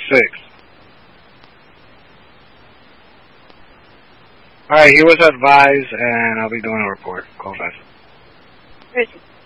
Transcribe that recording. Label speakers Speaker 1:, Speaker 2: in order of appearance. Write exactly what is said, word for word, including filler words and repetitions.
Speaker 1: six. Alright, he was advised, and I'll be doing a report. Call back.
Speaker 2: Where is he?